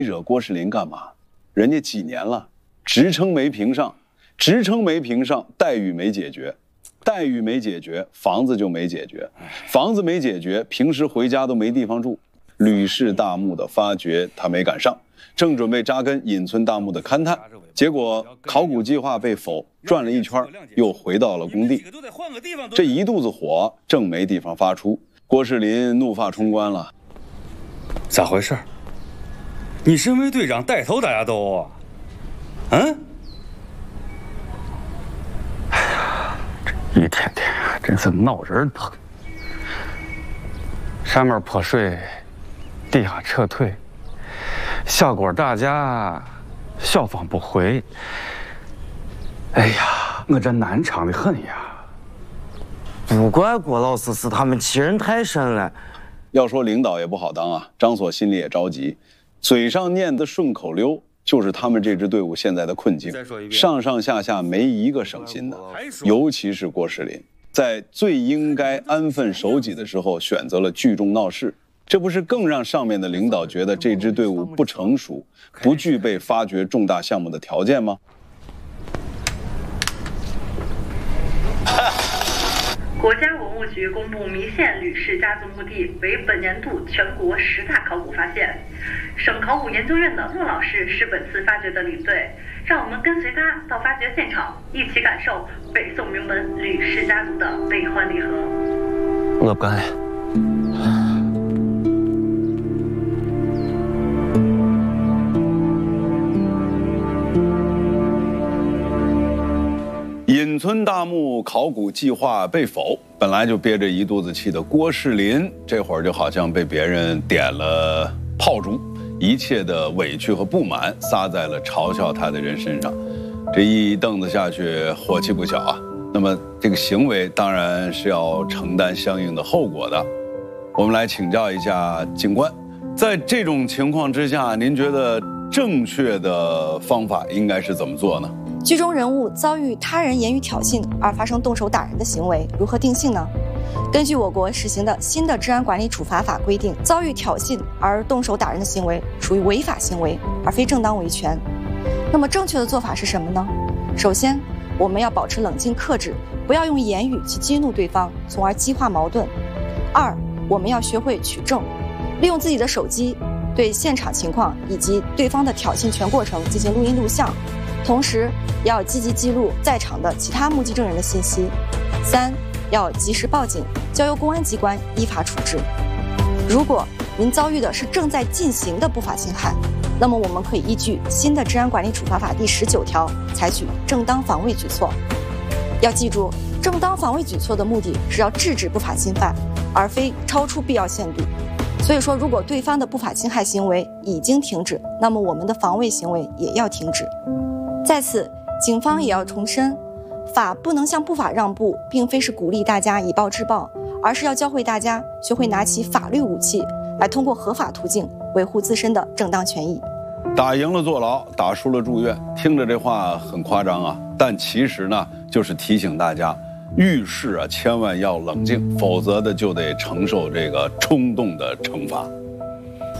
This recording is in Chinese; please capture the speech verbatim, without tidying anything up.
惹郭士林干嘛？人家几年了，职称没评上，职称没评上，待遇没解决，待遇没解决，房子就没解决，房子没解决，平时回家都没地方住。吕氏大墓的发掘他没赶上，正准备扎根隐村大墓的勘探，结果考古计划被否，转了一圈又回到了工地。这一肚子火正没地方发出，郭士林怒发冲冠了。 咋回事？你身为队长带头打架斗殴啊？嗯？ 哎呀，这一天天真是闹人疼。上面破碎，地下撤退，效果大家效仿不回。哎呀，我这难尝的很呀！ 不怪郭老师，是他们欺人太甚了。 要说领导也不好当啊，张所心里也着急，嘴上念的顺口溜，就是他们这支队伍现在的困境。上上下下没一个省心的，尤其是郭士林，在最应该安分守己的时候，选择了聚众闹事，这不是更让上面的领导觉得这支队伍不成熟，不具备发掘重大项目的条件吗？ 国家文物局公布弥县吕氏家族墓地为本年度全国十大考古发现，省考古研究院的骆老师是本次发掘的领队，让我们跟随他到发掘现场，一起感受北宋名门吕氏家族的悲欢离合。 我不干了。 隐村大墓考古计划被否，本来就憋着一肚子气的郭士林，这会儿就好像被别人点了炮竹，一切的委屈和不满撒在了嘲笑他的人身上，这一凳子下去，火气不小啊。那么这个行为当然是要承担相应的后果的。我们来请教一下警官，在这种情况之下，您觉得正确的方法应该是怎么做呢？ 剧中人物遭遇他人言语挑衅而发生动手打人的行为，如何定性呢？根据我国实行的新的治安管理处罚法规定，遭遇挑衅而动手打人的行为属于违法行为，而非正当维权。那么正确的做法是什么呢？首先，我们要保持冷静克制，不要用言语去激怒对方，从而激化矛盾。二，我们要学会取证，利用自己的手机对现场情况以及对方的挑衅全过程进行录音录像，同时要积极记录在场的其他目击证人的信息。三，要及时报警，交由公安机关依法处置。如果您遭遇的是正在进行的不法侵害，那么我们可以依据新的治安管理处罚法第十九条，采取正当防卫举措。要记住，正当防卫举措的目的是要制止不法侵犯，而非超出必要限度。所以说，如果对方的不法侵害行为已经停止，那么我们的防卫行为也要停止。在此，警方也要重申，法不能向不法让步，并非是鼓励大家以暴制暴，而是要教会大家学会拿起法律武器，来通过合法途径维护自身的正当权益。 打赢了坐牢，打输了住院，听着这话很夸张啊，但其实呢，就是提醒大家，遇事啊千万要冷静，否则的就得承受这个冲动的惩罚。